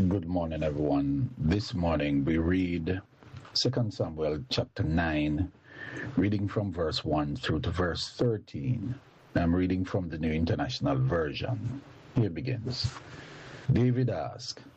Good morning, everyone. This morning we read 2 Samuel chapter 9, reading from verse 1 through to verse 13. I'm reading from the New International Version. Here begins. David asked,